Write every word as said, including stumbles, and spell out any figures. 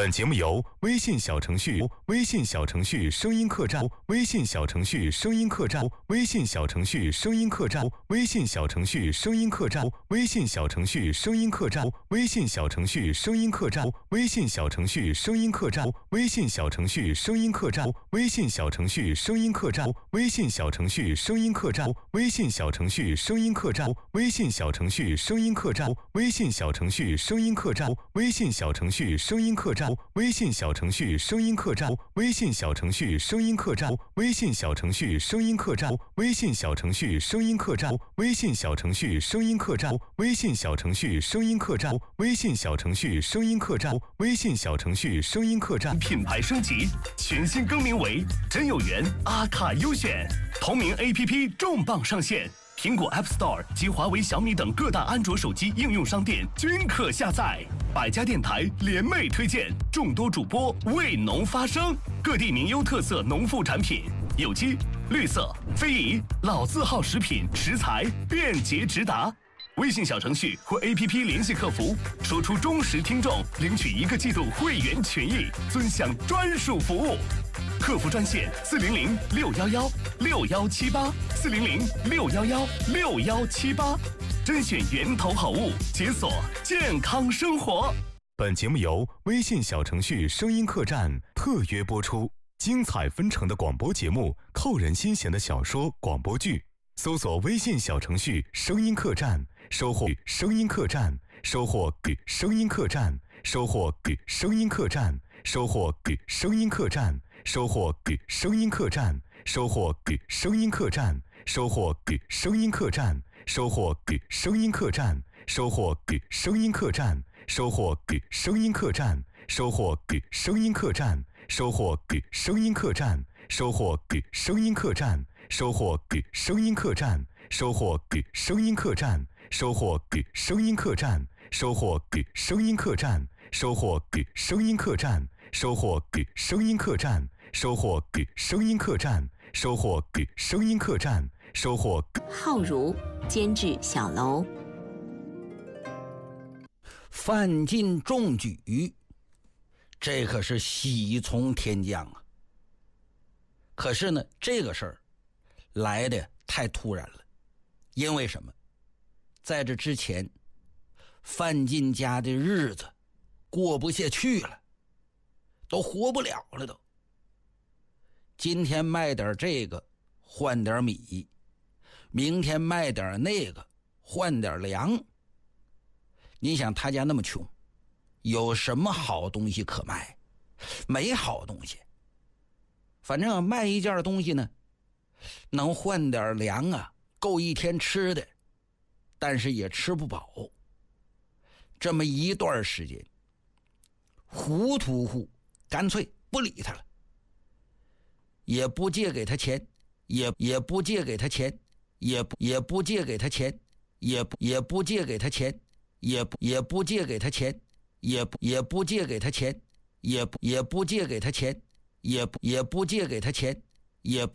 本节目由微信小程序、微信小程序声音客栈、微信小程序声音客栈、微信小程序声音客栈、微信小程序声音客栈、微信小程序声音客栈、微信小程序声音客栈、微信小程序声音客栈、微信小程序声音客栈、微信小程序声音客栈、微信小程序声音客栈、微信小程序声音客栈、微信小程序声音客栈、微信小程序声音客栈、微信小程序声音客栈。微信小程序声音客栈，微信小程序声音客栈，微信小程序声音客栈，微信小程序声音客栈，微信小程序声音客栈，微信小程序声音客栈，微信小程序声音客栈，微信小程序声音客栈。 品牌升级，全新更名为真有缘阿卡优选，同名 A P P 重磅上线。苹果 App Store 及华为、小米等各大安卓手机应用商店均可下载。百家电台联袂推荐，众多主播为农发声，各地名优特色农副产品，有机、绿色、非遗、老字号食品食材便捷直达。微信小程序或 A P P 联系客服，说出忠实听众，领取一个季度会员权益，尊享专属服务。客服专线四零零六幺幺六幺七八四零零六幺幺六幺七八，甄选源头好物，解锁健康生活。 本节目由微信小程序声音客栈特约播出，精彩纷呈的广播节目，扣人心弦的小说、广播剧，搜索微信小程序声音客栈，收获声音客栈，收获声音客栈，收获声音客栈，收获声音客栈。收获声音客栈，收获声音客栈，收获声音客栈，收获声音客栈，收获声音客栈，收获声音客栈，收获声音客栈，收获声音客栈，收获声音客栈，收获声音客栈，收获声音客栈，收获声音客栈，收获声音客栈，收获声音客栈。收获声音客栈，收获声音客栈，收获声音客栈，收获。 浩如监制小楼。 范进中举，这可是喜从天降啊！可是呢，这个事儿来的太突然了，因为什么？在这之前，范进家的日子过不下去了。都活不了了都。今天卖点这个换点米，明天卖点那个换点粮。你想他家那么穷，有什么好东西可卖？没好东西。反正卖一件东西呢，能换点粮啊，够一天吃的，但是也吃不饱。这么一段时间，糊涂户干脆不理他了，也不借给他钱，也也不借给他钱，也不也不借给他钱，也不也不借给他钱，也不也不借给他钱，也不也不借给他钱，也不也不借给他钱，也不也不借给他钱，也不